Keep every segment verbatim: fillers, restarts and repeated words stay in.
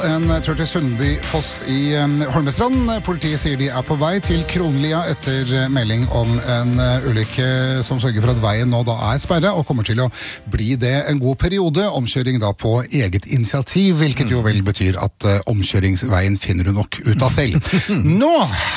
En tur til Sundby Foss i Holmestrand. Politiet sier de er på vei til Kronlia etter melding om en ulykke som sørger for at veien nå da er sperret og kommer til å bli det en god periode. Omkjøring da på eget initiativ, hvilket jo vel betyr at omkjøringsveien finner du nok ut av selv. Nå!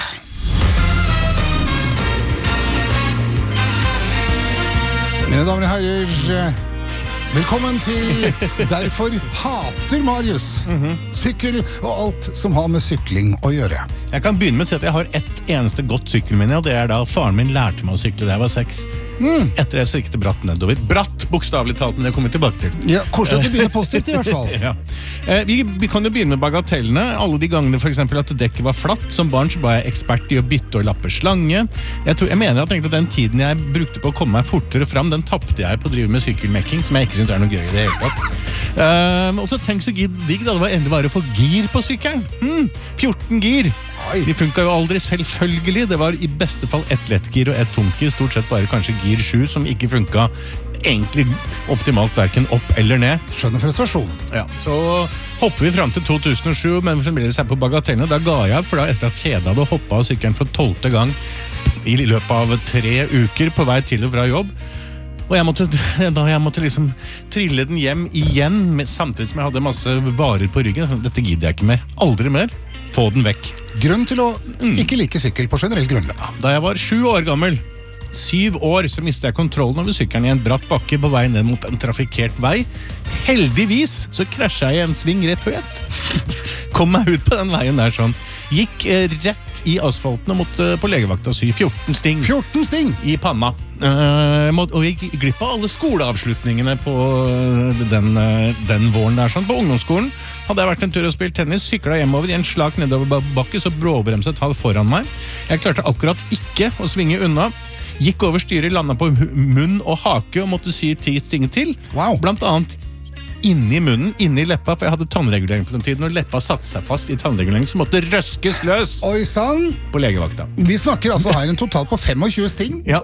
Mine damer og herrer, velkommen til Derfor hater Marius sykkel og alt som har med sykling å gjøre. Jeg kan begynne med å si at jeg har ett eneste godt sykkelminne, og det er da faren min lærte meg å sykle da jeg var seks. Mm. Etter jeg sykte bratt nedover. Bratt, bokstavelig talt, men det kommer vi tilbake til. Ja, koselig at du begynner positivt i hvert fall. Ja. Vi, vi kan jo begynne med bagatellene. Alle de gangene for eksempel at dekket var flatt. Som barn så var jeg ekspert i å bytte og lappe slange. Jeg, tror, jeg mener at egentlig den tiden jeg brukte på å komme meg fortere fram, den tappte jeg på å drive med sykkelmekking, som jeg ikke synes er noe gøy i det hele tatt. Um, og så tenk så digg da det var endelig bare å få gir på sykkelen. Hmm, fjorten gir. De funket jo aldri, selvfølgelig. Det var i beste fall ett lettgir og ett tungtgir, stort sett bare kanskje gir sju, som ikke funket egentlig optimalt hverken opp eller ned. Skjønner frustrasjon. Ja, så hopper vi frem til to tusen og sju, men fremdeles er på bagatellene. Da ga jeg, for da etter at Kjeda hadde hoppet av sykkelen for tolvte gang i løpet av tre uker på vei til og fra jobb, og jeg måtte, da jeg måtte liksom trille den hjem igjen, samtidig som jeg hadde masse varer på ryggen. Dette gidder jeg ikke mer. Aldri mer. Få den vekk. Grunn til å ikke like sykkel på generelt grunnlag. Da jeg var sju år gammel, syv år, så mistet jeg kontrollen over sykkelen i en bratt bakke på vei ned mot en trafikkert vei. Heldigvis så krasjet jeg i en sving rett og rett. Kom meg ut på den veien der sånn. Gikk eh, rett i asfalten og måtte på legevakta sy fjorten sting. fjorten sting? I panna. Uh, og jeg gikk glipp av alle skoleavslutningene på den, uh, den våren der sånn. På ungdomsskolen hadde jeg vært en tur og spilt tennis, syklet hjemover i en slag nedover bakke, så bråbremset hadde foran meg. Jeg klarte akkurat ikke å svinge unna. Gikk over styret, landet på munn og hake og måtte sy ti sting til. Wow. Blant annet inni munnen, inni leppa, for jeg hadde tannregulering på den tiden, og leppa satte seg fast i tannreguleringen, så måtte røskes løs. Oi sann! På legevakta. Vi snakker altså her en totalt på tjuefem sting. Ja.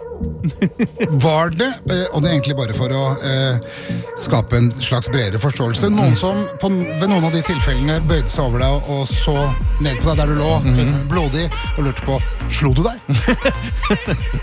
Var det, og det er egentlig bare for å eh, skape en slags bredere forståelse, noen som på, ved noen av de tilfellene bøyde seg over deg og så ned på deg der du lå, mm-hmm. blodig, og lurte på, slo du deg?